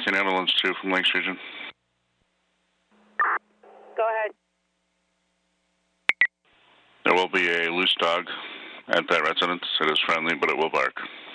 American Ambulance 2 from Lakes Region. Go ahead. There will be a loose dog at that residence. It is friendly, but it will bark.